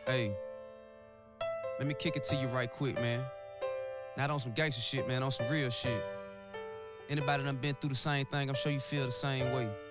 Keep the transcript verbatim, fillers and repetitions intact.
Hey, let me kick it to you right quick, man. Not on some gangster shit, man, on some real shit. Anybody done been through the same thing, I'm sure you feel the same way.